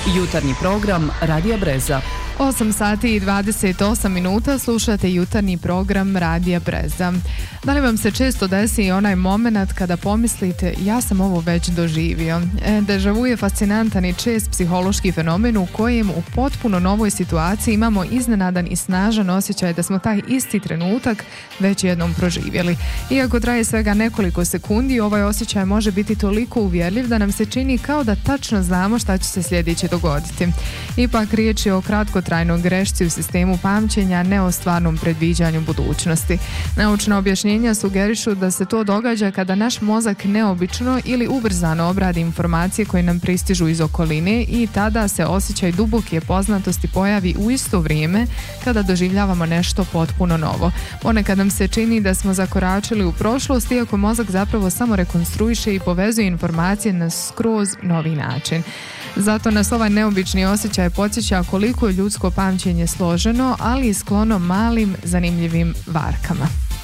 Jutarnji program Radija Breza. 8 sati i 28 minuta slušate jutarnji program Radija Breza. Da li vam se često desi onaj moment kada pomislite ja sam ovo već doživio? Deja vu je fascinantan i čest psihološki fenomen u kojem u potpuno novoj situaciji imamo iznenadan i snažan osjećaj da smo taj isti trenutak već jednom proživjeli. Iako traje svega nekoliko sekundi, ovaj osjećaj može biti toliko uvjerljiv da nam se čini kao da tačno znamo šta će se sljedeće dogoditi. Ipak riječ je o kratkotrajnoj grešci u sistemu pamćenja, ne o stvarnom predviđanju budućnosti. Naučna objašnjenja sugerišu da se to događa kada naš mozak neobično ili ubrzano obradi informacije koje nam pristižu iz okoline i tada se osjećaj duboke poznatosti pojavi u isto vrijeme kada doživljavamo nešto potpuno novo. Ponekad nam se čini da smo zakoračili u prošlost, iako mozak zapravo samo rekonstruiše i povezuje informacije na skroz novi način. Zato nas ovaj neobični osjećaj podsjeća koliko je ljudsko pamćenje složeno, ali i sklono malim, zanimljivim varkama.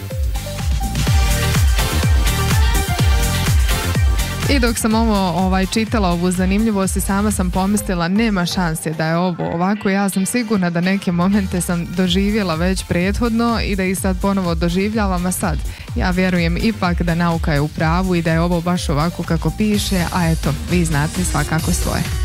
I dok sam čitala ovu zanimljivost i sama sam pomislila nema šanse da je ovo ovako, ja sam sigurna da neke momente sam doživjela već prethodno i da ih sad ponovo doživljavam, a sad ja vjerujem ipak da nauka je u pravu i da je ovo baš ovako kako piše, a eto, vi znate svakako svoje.